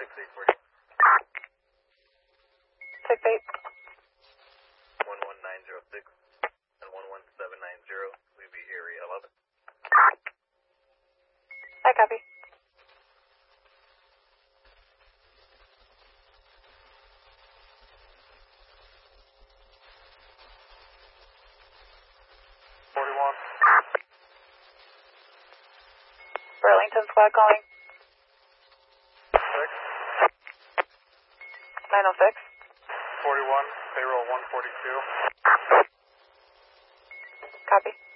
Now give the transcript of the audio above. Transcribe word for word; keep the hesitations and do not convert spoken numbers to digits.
eight forty. six eight. one one nine zero six and one one seven nine zero. We'll be area eleven. I copy. forty-one. Burlington squad calling. six. nine oh six. forty-one, payroll one forty-two. Copy.